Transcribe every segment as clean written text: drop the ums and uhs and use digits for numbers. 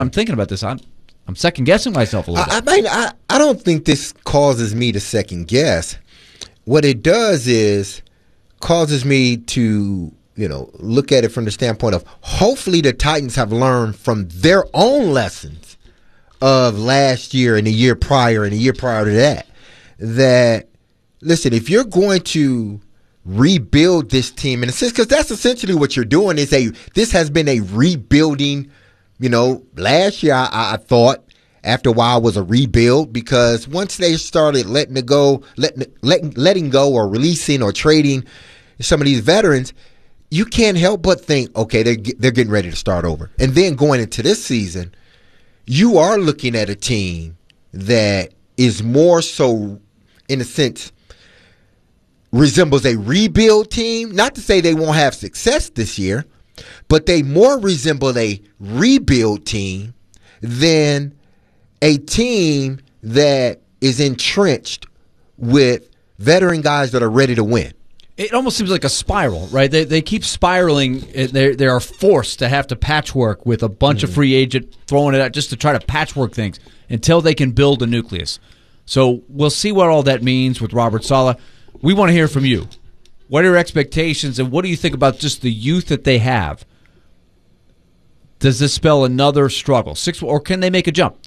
I'm thinking about this. I'm second guessing myself a little bit. I don't think this causes me to second guess. What it does is causes me to, look at it from the standpoint of hopefully the Titans have learned from their own lessons of last year and the year prior and the year prior to that. That, listen, if you're going to rebuild this team, in a sense, because that's essentially what you're doing, this has been a rebuilding. Last year I thought after a while was a rebuild, because once they started letting go or releasing or trading some of these veterans, you can't help but think, okay, they're getting ready to start over. And then going into this season, you are looking at a team that is more so, in a sense, resembles a rebuild team. Not to say they won't have success this year, but they more resemble a rebuild team than a team that is entrenched with veteran guys that are ready to win. It almost seems like a spiral, right? They keep spiraling. They are forced to have to patchwork with a bunch of free agent throwing it out just to try to patchwork things until they can build a nucleus. So we'll see what all that means with Robert Saleh. We want to hear from you. What are your expectations, and what do you think about just the youth that they have? Does this spell another struggle? Or can they make a jump?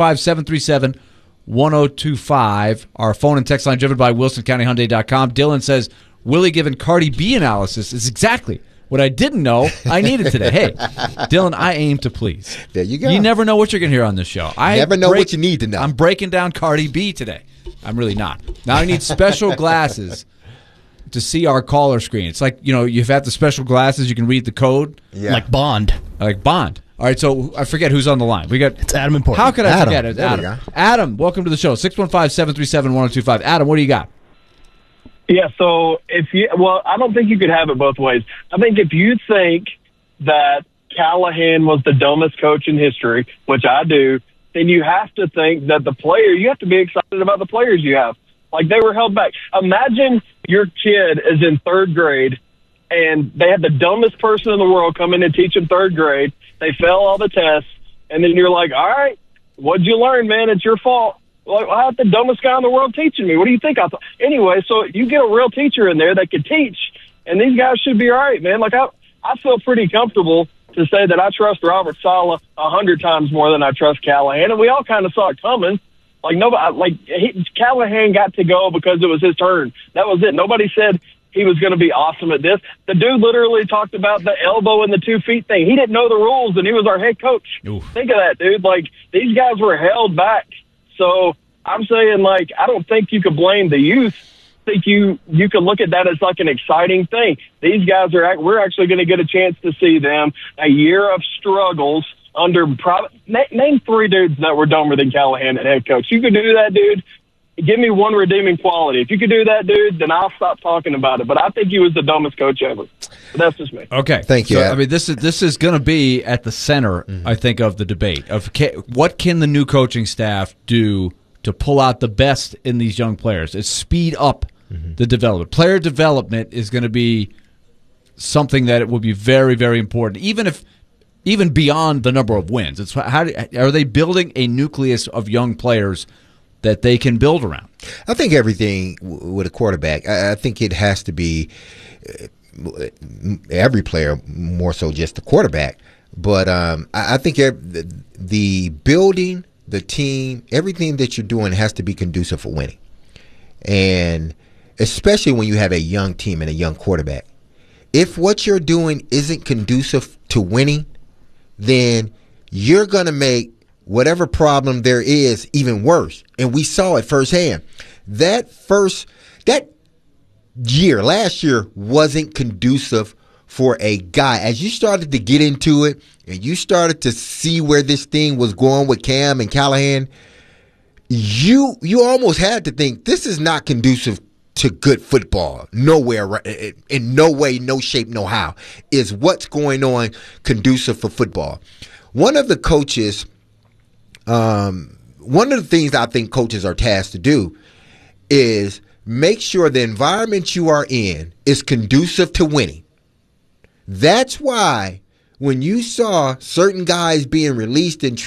615-737-1025. Our phone and text line driven by WilsonCountyHyundai.com. Dylan says, Willie giving Cardi B analysis is exactly what I didn't know I needed today. Hey, Dylan, I aim to please. There you go. You never know what you're going to hear on this show. Never know what you need to know. I'm breaking down Cardi B today. I'm really not. Now I need special glasses to see our caller screen. It's like, you've had the special glasses, you can read the code. Yeah. Like Bond. Like Bond. All right, so I forget who's on the line. It's Adam and Portland. How could I forget it? There we go. Adam, welcome to the show. 615-737-1025. Adam, what do you got? Yeah, so I don't think you could have it both ways. I think if you think that Callahan was the dumbest coach in history, which I do, then you have to think that you have to be excited about the players you have. Like, they were held back. Imagine your kid is in third grade and they had the dumbest person in the world come in and teach them third grade. They fail all the tests, and then you're like, all right, what'd you learn, man? It's your fault. Like, I had the dumbest guy in the world teaching me. What do you think I thought? Anyway, so you get a real teacher in there that could teach, and these guys should be all right, man. Like, I feel pretty comfortable to say that I trust Robert Saleh 100 times more than I trust Callahan, and we all kind of saw it coming. Callahan got to go because it was his turn. That was it. Nobody said he was going to be awesome at this. The dude literally talked about the elbow and the 2 feet thing. He didn't know the rules, and he was our head coach. Oof. Think of that, dude. Like, these guys were held back. So I'm saying, I don't think you could blame the youth. I think you could look at that as like an exciting thing. These guys we're actually going to get a chance to see them a year of struggles under name 3 dudes that were dumber than Callahan at head coach. You could do that, dude. Give me one redeeming quality. If you could do that, dude, then I'll stop talking about it. But I think he was the dumbest coach ever. But that's just me. Okay, thank you. So, this is going to be at the center, I think, of the debate of what can the new coaching staff do to pull out the best in these young players. It's speed up the development. Player development is going to be something that it will be very, very important, even beyond the number of wins. It's are they building a nucleus of young players that they can build around? I think everything with a quarterback, I think it has to be every player, more so just the quarterback. But I think the building, the team, everything that you're doing has to be conducive for winning. And especially when you have a young team and a young quarterback. If what you're doing isn't conducive to winning, then you're going to make whatever problem there is even worse. And we saw it firsthand. That year, last year, wasn't conducive for a guy. As you started to get into it and you started to see where this thing was going with Cam and Callahan, you almost had to think this is not conducive to good football. Nowhere, in no way, no shape, no how is what's going on conducive for football. One of the things I think coaches are tasked to do is make sure the environment you are in is conducive to winning. That's why when you saw certain guys being released and